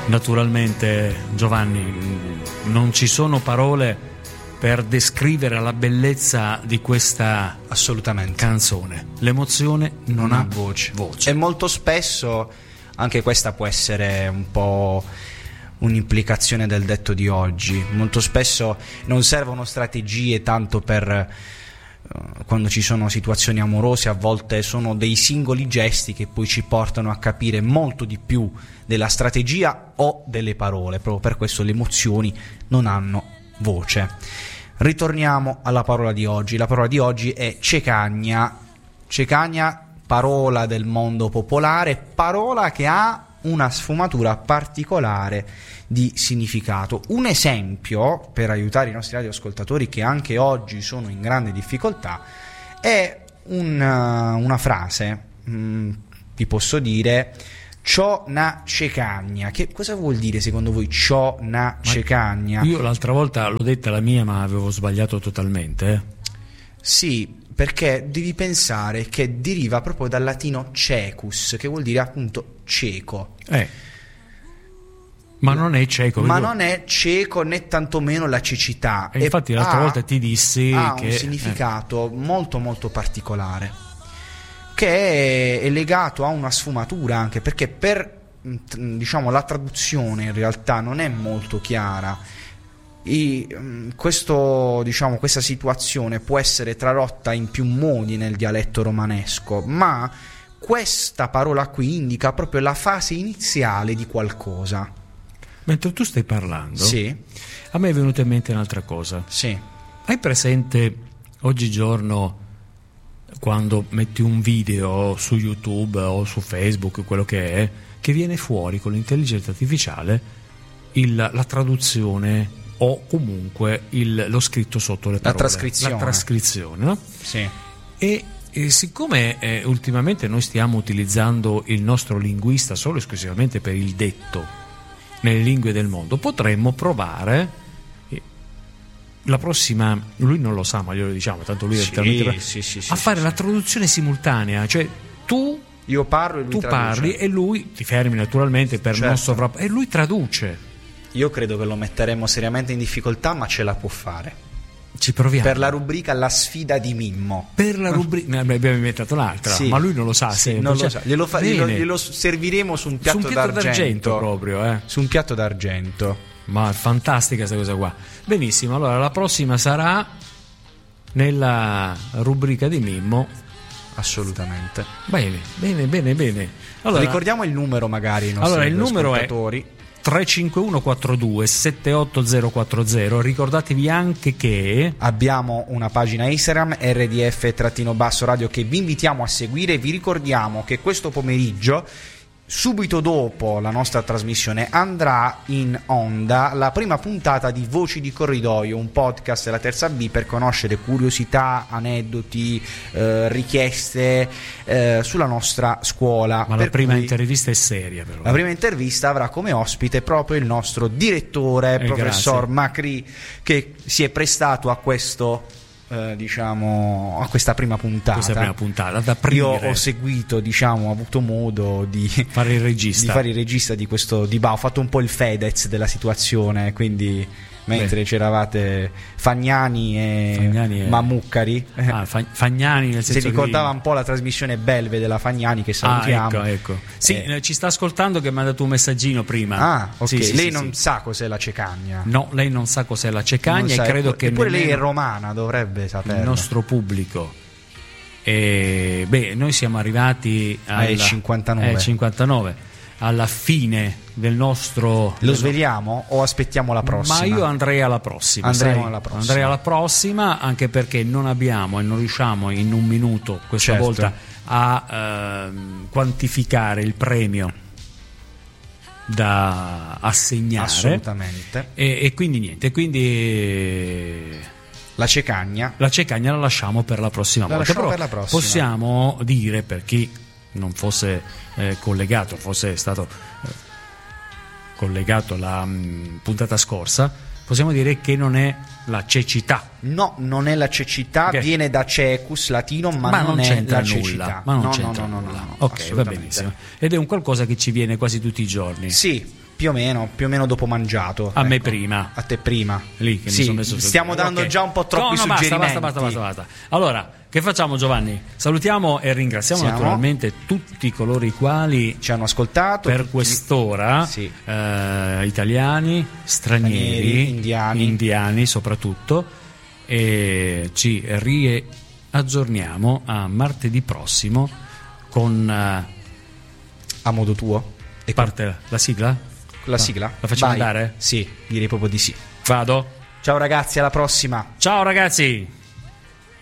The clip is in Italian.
Naturalmente, Giovanni, non ci sono parole per descrivere la bellezza di questa canzone. L'emozione non ha voce. E molto spesso anche questa può essere un po' un'implicazione del detto di oggi. Molto spesso non servono strategie tanto per quando ci sono situazioni amorose, a volte sono dei singoli gesti che poi ci portano a capire molto di più della strategia o delle parole. Proprio per questo le emozioni non hanno voce. Ritorniamo alla parola di oggi. La parola di oggi è cecagna. Cecagna, parola del mondo popolare, parola che ha una sfumatura particolare di significato. Un esempio per aiutare i nostri radioascoltatori che anche oggi sono in grande difficoltà è una frase, vi posso dire, ciò na cecagna. Che cosa vuol dire secondo voi ciò na cecagna? Io l'altra volta l'ho detta la mia, ma avevo sbagliato totalmente. Sì, perché devi pensare che deriva proprio dal latino cecus, che vuol dire appunto cieco. Ma non è cieco. Ma non è cieco né tantomeno la cecità. E infatti l'altra volta ti dissi ha che un significato molto molto particolare, che è legato a una sfumatura, anche perché per diciamo la traduzione in realtà non è molto chiara. Questa situazione può essere tradotta in più modi nel dialetto romanesco, ma questa parola qui indica proprio la fase iniziale di qualcosa. Mentre tu stai parlando, sì, a me è venuta in mente un'altra cosa. Sì. Hai presente oggigiorno quando metti un video su YouTube o su Facebook, quello che è, che viene fuori con l'intelligenza artificiale la traduzione o comunque lo scritto sotto le parole, la trascrizione, no? Sì. E siccome ultimamente noi stiamo utilizzando il nostro linguista solo e esclusivamente per il detto nelle lingue del mondo, potremmo provare la prossima, lui non lo sa ma glielo diciamo, tanto lui è a fare la traduzione simultanea, cioè io parlo e lui tu parli e lui ti fermi naturalmente per non e lui traduce. Io credo che lo metteremo seriamente in difficoltà, ma ce la può fare. Ci proviamo. Per la rubrica La sfida di Mimmo. Per la rubrica ne abbiamo inventato un'altra, ma lui non lo sa. Non lo sa. Glielo serviremo su un piatto d'argento proprio, su un piatto d'argento. Ma è fantastica questa cosa qua. Benissimo, allora la prossima sarà nella rubrica di Mimmo. Assolutamente. Bene. Allora, ricordiamo il numero magari ai nostri il numero è 351 42 78040. Ricordatevi anche che abbiamo una pagina Instagram RDF-radio che vi invitiamo a seguire. Vi ricordiamo che questo pomeriggio, subito dopo la nostra trasmissione, andrà in onda la prima puntata di Voci di Corridoio, un podcast della Terza B per conoscere curiosità, aneddoti, richieste sulla nostra scuola. Ma la prima intervista è seria, però. La prima intervista avrà come ospite proprio il nostro direttore, professor Macri, che si è prestato a questo a questa prima puntata. Da aprire. Io ho seguito, ho avuto modo di fare il regista di questo dibattito, ho fatto un po' il Fedez della situazione, quindi mentre c'eravate Fagnani e Mammucari, Fagnani nel senso si ricordava un po' la trasmissione Belve della Fagnani, che salutiamo. Ecco. Sì, ci sta ascoltando, che mi ha dato un messaggino prima. Ok. Lei non sa cos'è la cecagna? No, lei non sa cos'è la cecagna, e credo che eppure lei è romana, dovrebbe sapere. Il nostro pubblico. Noi siamo arrivati al 59. Alla fine del nostro... Lo sveliamo o aspettiamo la prossima? Ma io andrei alla prossima. Andrei alla prossima, anche perché non abbiamo e non riusciamo in un minuto questa volta a quantificare il premio da assegnare. Assolutamente. E quindi niente, la cecagna la lasciamo per la prossima volta. Però possiamo dire, per chi non fosse collegato, fosse stato collegato la puntata scorsa, possiamo dire che non è la cecità. No, non è la cecità, viene da cecus latino, ma non è la cecità. Ma non c'entra nulla. Ok, va benissimo. Ed è un qualcosa che ci viene quasi tutti i giorni. Sì, più o meno dopo mangiato. A me prima. A te prima. Lì che sì, mi sono messo stiamo dando già un po' troppi suggerimenti. Basta. Allora, che facciamo, Giovanni? Salutiamo e ringraziamo naturalmente tutti coloro i quali ci hanno ascoltato per quest'ora, sì. Italiani, stranieri, indiani soprattutto, e ci riaggiorniamo a martedì prossimo con A modo tuo. E parte la sigla? La sigla? La facciamo andare? Sì, direi proprio di sì. Vado? Ciao ragazzi, alla prossima. Ciao ragazzi.